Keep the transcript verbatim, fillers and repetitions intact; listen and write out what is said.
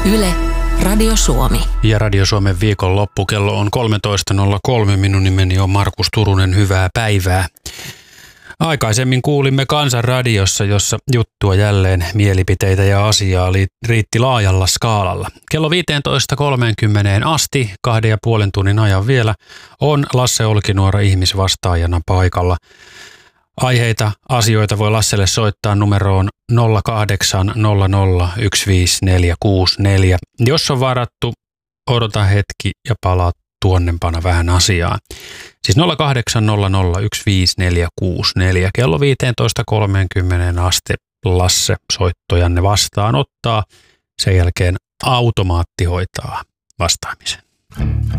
Yle, Radio Suomi. Ja Radio Suomen viikonloppu kello on kolmetoista nolla kolme. Minun nimeni on Markus Turunen. Hyvää päivää. Aikaisemmin kuulimme Kansanradiossa, jossa juttua jälleen mielipiteitä ja asiaa riitti laajalla skaalalla. Kello viisitoista kolmekymmentä asti, kahden ja puolen tunnin ajan vielä, on Lasse Olkinuora ihmisvastaajana paikalla. Aiheita, asioita voi Lasselle soittaa numeroon nolla kahdeksan nolla nolla yksi viisi neljä kuusi neljä. Jos on varattu, odota hetki ja palaa tuonnempana vähän asiaan. Siis nolla kahdeksan nolla nolla yksi viisi neljä kuusi neljä. Kello viisitoista kolmekymmentä asti Lasse soittojanne vastaanottaa. Sen jälkeen automaatti hoitaa vastaamisen.